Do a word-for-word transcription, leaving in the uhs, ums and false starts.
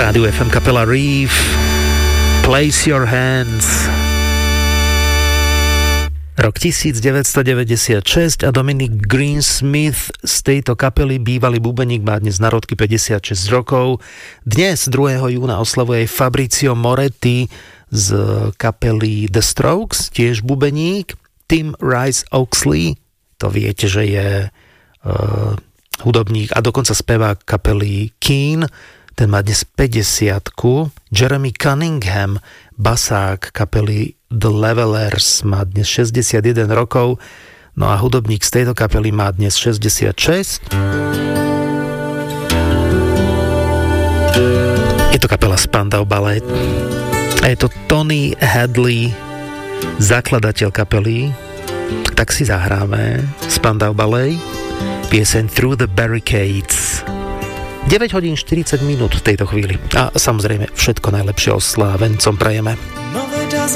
Rádio ef em kapela Reef, Place Your Hands. Rok devätnásťstodeväťdesiatšesť a Dominic Greensmith z tejto kapely, bývalý bubeník, má dnes narodky päťdesiatšesť rokov. Dnes, druhého júna, oslavuje Fabrizio Moretti z kapely The Strokes, tiež bubeník. Tim Rice Oxley, to viete, že je uh, hudobník a dokonca spevák kapely Keane, ten má dnes päťdesiatku. Jeremy Cunningham, basák kapely The Levelers, má dnes šesťdesiatjeden rokov. No a hudobník z tejto kapely má dnes šesťdesiatšesť. Je to kapela Spandau Ballet. A je to Tony Hadley, zakladateľ kapely. Tak si zahráme Spandau Ballet, pieseň Through the Barricades. deväť hodín štyridsať minút v tejto chvíli. A samozrejme všetko najlepšie oslávencom prajeme.